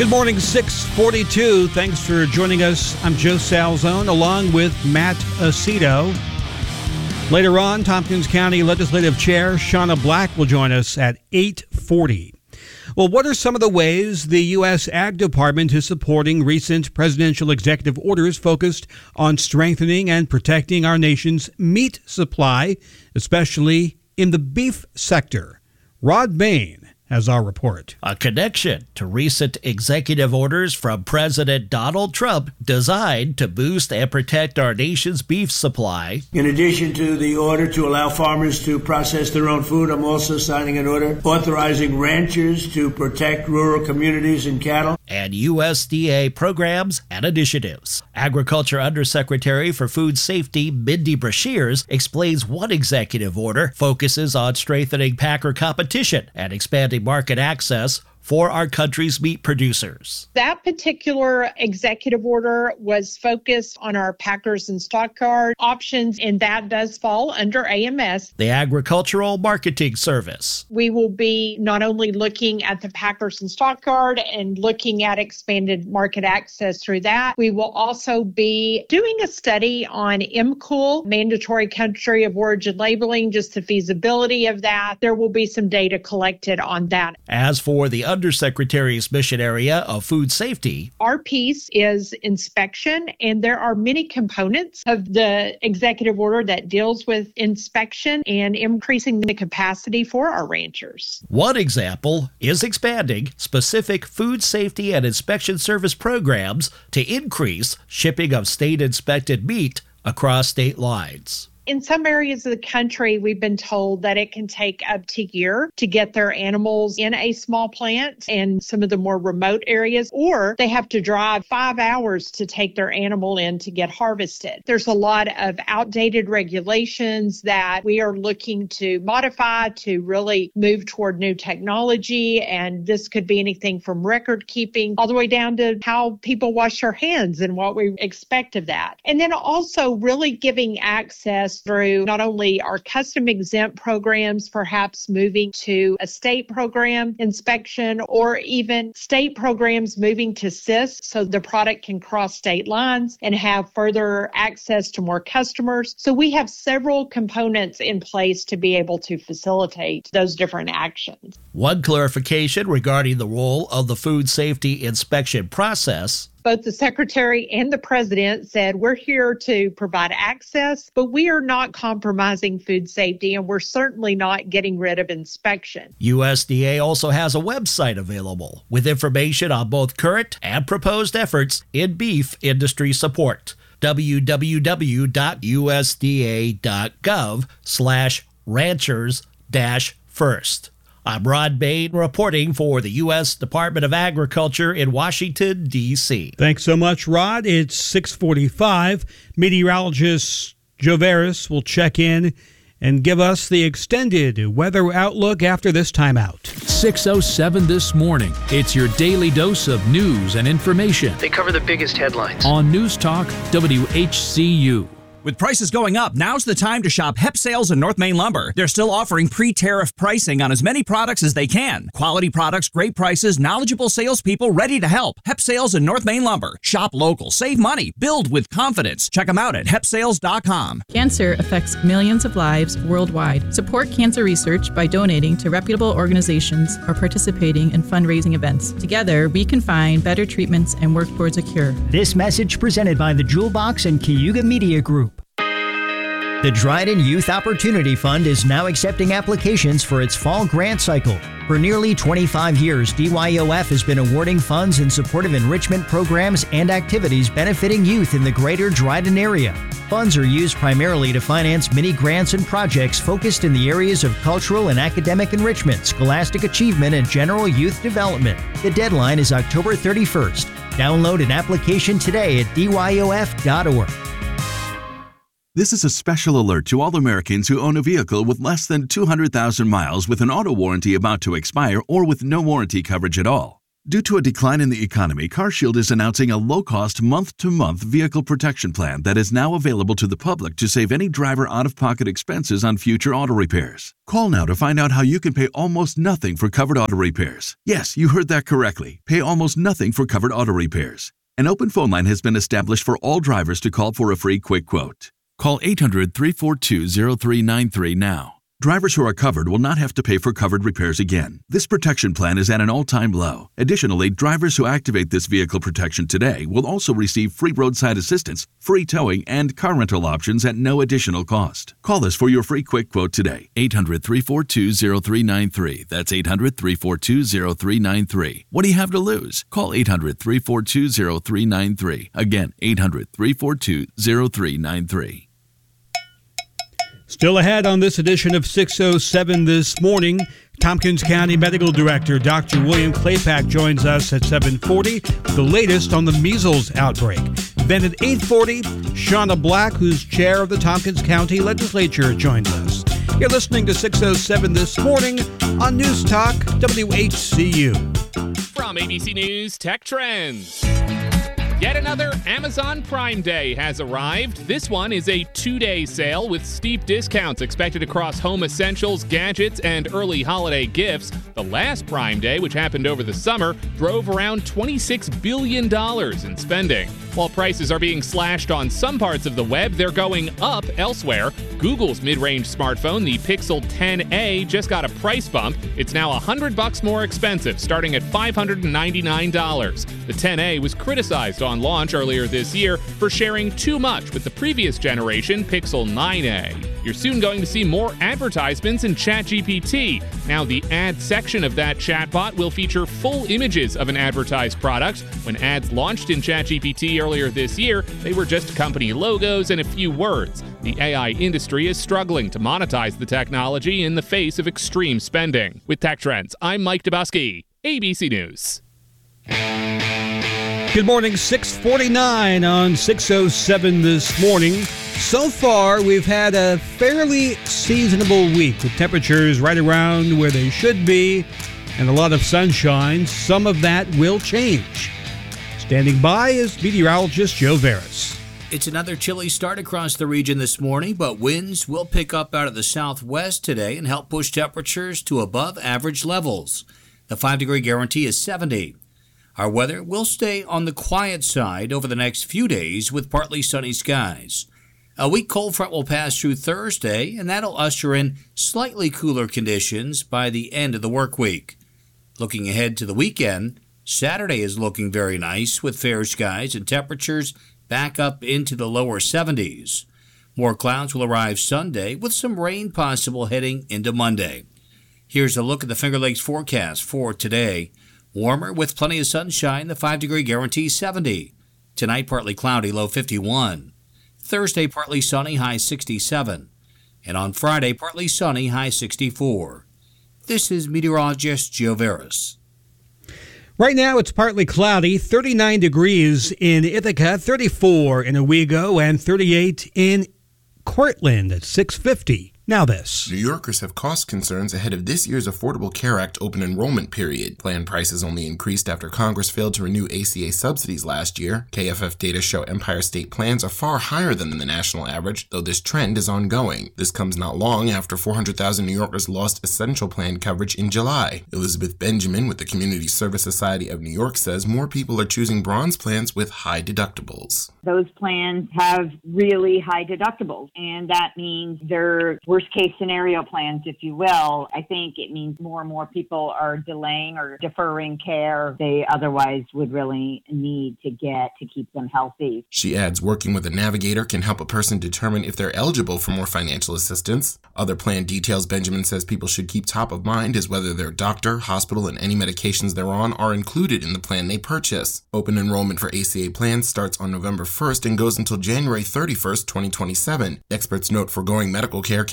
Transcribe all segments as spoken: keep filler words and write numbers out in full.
Good morning, six forty-two. Thanks for joining us. I'm Joe Salzone along with Matt Aceto. Later on, Tompkins County Legislative Chair Shauna Black will join us at eight forty. Well, what are some of the ways the U S Ag Department is supporting recent presidential executive orders focused on strengthening and protecting our nation's meat supply, especially in the beef sector? Rod Bain has our report. A connection to recent executive orders from President Donald Trump designed to boost and protect our nation's beef supply. In addition to the order to allow farmers to process their own food, I'm also signing an order authorizing ranchers to protect rural communities and cattle. And U S D A programs and initiatives. Agriculture Undersecretary for Food Safety, Mindy Brashears, explains one executive order focuses on strengthening packer competition and expanding market access for our country's meat producers. That particular executive order was focused on our packers and stockyard options, and that does fall under A M S, the Agricultural Marketing Service. We will be not only looking at the packers and stockyard and looking at expanded market access through that, we will also be doing a study on M C O L, mandatory country of origin labeling, just the feasibility of that. There will be some data collected on that. As for the Undersecretary's mission area of food safety, our piece is inspection, and there are many components of the executive order that deals with inspection and increasing the capacity for our ranchers. One example is expanding specific food safety and inspection service programs to increase shipping of state-inspected meat across state lines. In some areas of the country, we've been told that it can take up to a year to get their animals in a small plant in some of the more remote areas, or they have to drive five hours to take their animal in to get harvested. There's a lot of outdated regulations that we are looking to modify to really move toward new technology, and this could be anything from record keeping all the way down to how people wash their hands and what we expect of that. And then also really giving access through not only our custom exempt programs, perhaps moving to a state program inspection, or even state programs moving to S I S so the product can cross state lines and have further access to more customers. So we have several components in place to be able to facilitate those different actions. One clarification regarding the role of the food safety inspection process. Both the Secretary and the President said we're here to provide access, but we are not compromising food safety, and we're certainly not getting rid of inspection. U S D A also has a website available with information on both current and proposed efforts in beef industry support. w w w dot u s d a dot gov slash ranchers dash first. I'm Rod Bain reporting for the U S Department of Agriculture in Washington, D C Thanks so much, Rod. It's six forty-five. Meteorologist Joe Veras will check in and give us the extended weather outlook after this timeout. six oh seven this morning. It's your daily dose of news and information. They cover the biggest headlines on News Talk W H C U. With prices going up, now's the time to shop Hep Sales and North Main Lumber. They're still offering pre-tariff pricing on as many products as they can. Quality products, great prices, knowledgeable salespeople ready to help. Hep Sales and North Main Lumber. Shop local, save money, build with confidence. Check them out at hep sales dot com. Cancer affects millions of lives worldwide. Support cancer research by donating to reputable organizations or participating in fundraising events. Together, we can find better treatments and work towards a cure. This message presented by the Jewel Box and Cayuga Media Group. The Dryden Youth Opportunity Fund is now accepting applications for its fall grant cycle. For nearly twenty-five years, D Y O F has been awarding funds in support of enrichment programs and activities benefiting youth in the greater Dryden area. Funds are used primarily to finance many grants and projects focused in the areas of cultural and academic enrichment, scholastic achievement, and general youth development. The deadline is October thirty-first. Download an application today at D Y O F dot org. This is a special alert to all Americans who own a vehicle with less than two hundred thousand miles with an auto warranty about to expire or with no warranty coverage at all. Due to a decline in the economy, CarShield is announcing a low-cost month-to-month vehicle protection plan that is now available to the public to save any driver out-of-pocket expenses on future auto repairs. Call now to find out how you can pay almost nothing for covered auto repairs. Yes, you heard that correctly. Pay almost nothing for covered auto repairs. An open phone line has been established for all drivers to call for a free quick quote. Call eight hundred, three four two, zero three nine three now. Drivers who are covered will not have to pay for covered repairs again. This protection plan is at an all-time low. Additionally, drivers who activate this vehicle protection today will also receive free roadside assistance, free towing, and car rental options at no additional cost. Call us for your free quick quote today. eight hundred, three four two, zero three nine three. That's eight hundred, three four two, zero three nine three. What do you have to lose? Call eight hundred, three four two, zero three nine three. Again, eight hundred, three four two, zero three nine three. Still ahead on this edition of six oh seven this morning, Tompkins County Medical Director Doctor William Claypack joins us at seven forty, the latest on the measles outbreak. Then at eight forty, Shauna Black, who's chair of the Tompkins County Legislature, joins us. You're listening to six oh seven this morning on News Talk W H C U. From A B C News Tech Trends. Yet another Amazon Prime Day has arrived. This one is a two-day sale with steep discounts expected across home essentials, gadgets, and early holiday gifts. The last Prime Day, which happened over the summer, drove around twenty-six billion dollars in spending. While prices are being slashed on some parts of the web, they're going up elsewhere. Google's mid-range smartphone, the Pixel ten A, just got a price bump. It's now one hundred bucks more expensive, starting at five hundred ninety-nine dollars. The ten A was criticized on launch earlier this year for sharing too much with the previous generation Pixel nine A. You're soon going to see more advertisements in ChatGPT. Now, the ad section of that chatbot will feature full images of an advertised product. When ads launched in ChatGPT earlier this year, they were just company logos and a few words. The A I industry is struggling to monetize the technology in the face of extreme spending. With Tech Trends, I'm Mike Dubusky, A B C News. Good morning, six forty-nine on six oh seven this morning. So far, we've had a fairly seasonable week with temperatures right around where they should be and a lot of sunshine. Some of that will change. Standing by is meteorologist Joe Veras. It's another chilly start across the region this morning, but winds will pick up out of the southwest today and help push temperatures to above average levels. The five-degree guarantee is seventy. Our weather will stay on the quiet side over the next few days with partly sunny skies. A weak cold front will pass through Thursday, and that'll usher in slightly cooler conditions by the end of the work week. Looking ahead to the weekend, Saturday is looking very nice with fair skies and temperatures back up into the lower seventies. More clouds will arrive Sunday with some rain possible heading into Monday. Here's a look at the Finger Lakes forecast for today. Warmer with plenty of sunshine, the five-degree guarantee seventy. Tonight, partly cloudy, low fifty-one. Thursday, partly sunny, high sixty-seven. And on Friday, partly sunny, high sixty-four. This is meteorologist Joe Veras. Right now, it's partly cloudy, thirty-nine degrees in Ithaca, thirty-four in Owego, and thirty-eight in Cortland at six fifty. Now this. New Yorkers have cost concerns ahead of this year's Affordable Care Act open enrollment period. Plan prices only increased after Congress failed to renew A C A subsidies last year. K F F data show Empire State plans are far higher than the national average, though this trend is ongoing. This comes not long after four hundred thousand New Yorkers lost essential plan coverage in July. Elizabeth Benjamin with the Community Service Society of New York says more people are choosing bronze plans with high deductibles. Those plans have really high deductibles, and that means they're worst-case scenario plans, if you will. I think it means more and more people are delaying or deferring care they otherwise would really need to get to keep them healthy. She adds working with a navigator can help a person determine if they're eligible for more financial assistance. Other plan details Benjamin says people should keep top of mind is whether their doctor, hospital, and any medications they're on are included in the plan they purchase. Open enrollment for A C A plans starts on November first and goes until January thirty-first, twenty twenty-seven. Experts note foregoing medical care can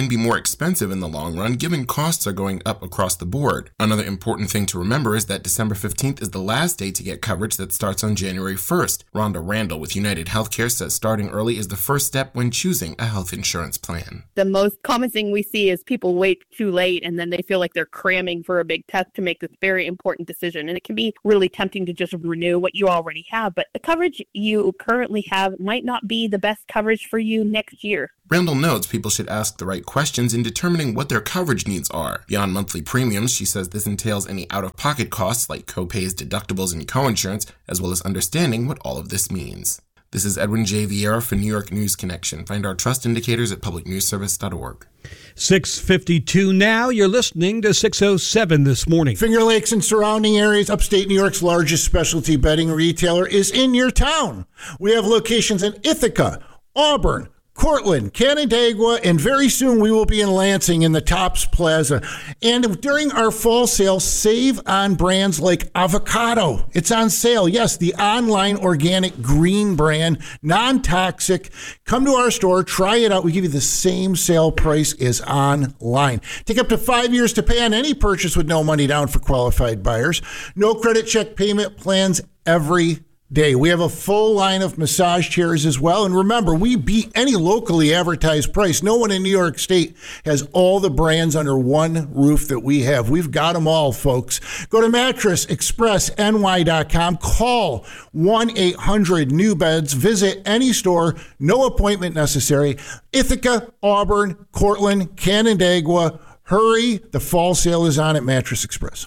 even be more expensive in the long run, given costs are going up across the board. Another important thing to remember is that December fifteenth is the last day to get coverage that starts on January first. Rhonda Randall with United Healthcare says starting early is the first step when choosing a health insurance plan. The most common thing we see is people wait too late and then they feel like they're cramming for a big test to make this very important decision. And it can be really tempting to just renew what you already have, but the coverage you currently have might not be the best coverage for you next year. Randall notes people should ask the right questions in determining what their coverage needs are. Beyond monthly premiums, she says this entails any out-of-pocket costs like copays, deductibles, and coinsurance, as well as understanding what all of this means. This is Edwin J. Vieira for New York News Connection. Find our trust indicators at public news service dot org. six fifty-two now. You're listening to six oh seven this morning. Finger Lakes and surrounding areas, upstate New York's largest specialty bedding retailer is in your town. We have locations in Ithaca, Auburn, Cortland, Canandaigua, and very soon we will be in Lansing in the Tops Plaza. And during our fall sale, save on brands like avocado. It's on sale. Yes, the online organic green brand, non-toxic. Come to our store, try it out. We give you the same sale price as online. Take up to five years to pay on any purchase with no money down for qualified buyers. No credit check payment plans every day. We have a full line of massage chairs as well. And remember, we beat any locally advertised price. No one in New York State has all the brands under one roof that we have. We've got them all, folks. Go to mattress express N Y dot com. Call one eight hundred new beds. Visit any store. No appointment necessary. Ithaca, Auburn, Cortland, Canandaigua. Hurry. The fall sale is on at Mattress Express.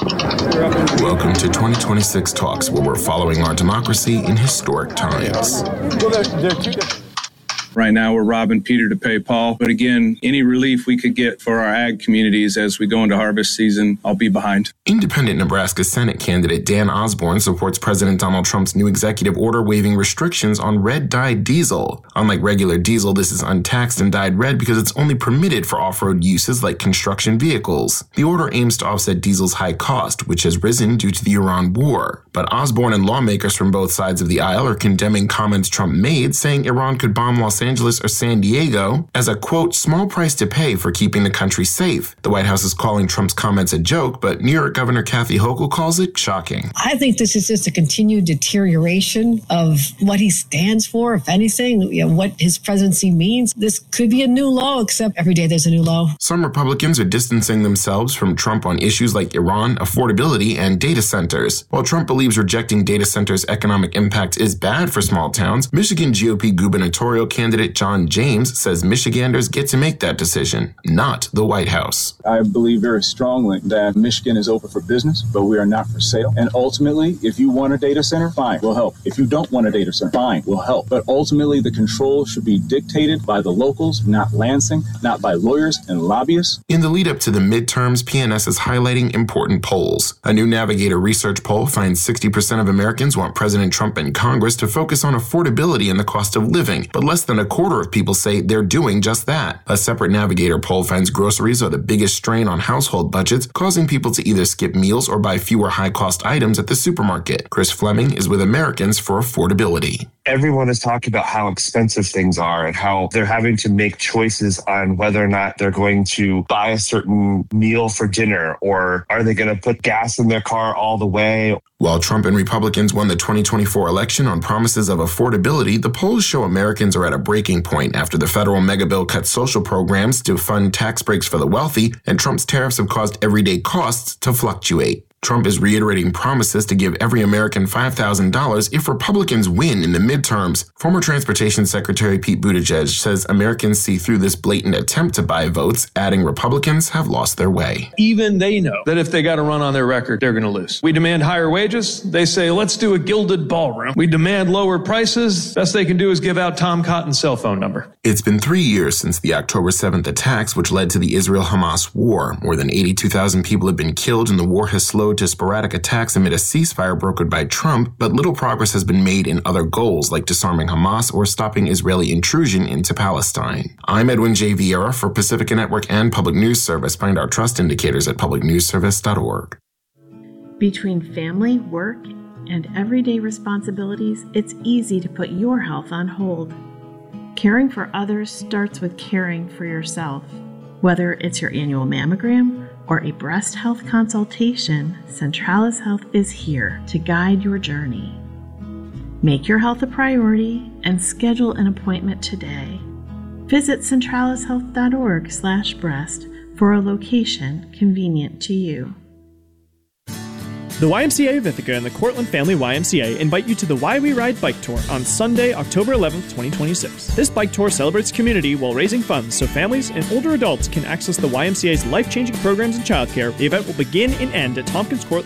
Welcome to twenty twenty-six Talks, where we're following our democracy in historic times. Well, there, there are two different. Right now, we're robbing Peter to pay Paul. But again, any relief we could get for our ag communities as we go into harvest season, I'll be behind. Independent Nebraska Senate candidate Dan Osborne supports President Donald Trump's new executive order waiving restrictions on red-dyed diesel. Unlike regular diesel, this is untaxed and dyed red because it's only permitted for off-road uses like construction vehicles. The order aims to offset diesel's high cost, which has risen due to the Iran war. But Osborne and lawmakers from both sides of the aisle are condemning comments Trump made, saying Iran could bomb Los Angeles or San Diego as a, quote, small price to pay for keeping the country safe. The White House is calling Trump's comments a joke, but New York Governor Kathy Hochul calls it shocking. I think this is just a continued deterioration of what he stands for, if anything, you know, what his presidency means. This could be a new law, except every day there's a new law. Some Republicans are distancing themselves from Trump on issues like Iran, affordability, and data centers. While Trump believes rejecting data centers' economic impact is bad for small towns, Michigan G O P gubernatorial candidate John James says Michiganders get to make that decision, not the White House. I believe very strongly that Michigan is open for business, but we are not for sale. And ultimately, if you want a data center, fine, we'll help. If you don't want a data center, fine, we'll help. But ultimately, the control should be dictated by the locals, not Lansing, not by lawyers and lobbyists. In the lead up to the midterms, P N S is highlighting important polls. A new Navigator research poll finds sixty percent of Americans want President Trump and Congress to focus on affordability and the cost of living, but less than a quarter of people say they're doing just that. A separate Navigator poll finds groceries are the biggest strain on household budgets, causing people to either skip meals or buy fewer high-cost items at the supermarket. Chris Fleming is with Americans for Affordability. Everyone is talking about how expensive things are and how they're having to make choices on whether or not they're going to buy a certain meal for dinner, or are they going to put gas in their car all the way. While Trump and Republicans won the twenty twenty-four election on promises of affordability, the polls show Americans are at a breaking point after the federal megabill cut social programs to fund tax breaks for the wealthy, and Trump's tariffs have caused everyday costs to fluctuate. Trump is reiterating promises to give every American five thousand dollars if Republicans win in the midterms. Former Transportation Secretary Pete Buttigieg says Americans see through this blatant attempt to buy votes, adding Republicans have lost their way. Even they know that if they got a run on their record, they're going to lose. We demand higher wages. They say, let's do a gilded ballroom. We demand lower prices. Best they can do is give out Tom Cotton's cell phone number. It's been three years since the October seventh attacks, which led to the Israel-Hamas war. More than eighty-two thousand people have been killed, and the war has slowed to sporadic attacks amid a ceasefire brokered by Trump, but little progress has been made in other goals like disarming Hamas or stopping Israeli intrusion into Palestine. I'm Edwin J. Vieira for Pacifica Network and Public News Service. Find our trust indicators at public news service dot org. Between family, work, and everyday responsibilities, it's easy to put your health on hold. Caring for others starts with caring for yourself. Whether it's your annual mammogram or a breast health consultation, Centralis Health is here to guide your journey. Make your health a priority and schedule an appointment today. Visit centralishealth.org slash breast for a location convenient to you. The Y M C A of Ithaca and the Cortland Family Y M C A invite you to the Why We Ride Bike Tour on Sunday, October eleventh, twenty twenty-six. This bike tour celebrates community while raising funds so families and older adults can access the Y M C A's life-changing programs and childcare. The event will begin and end at Tompkins Court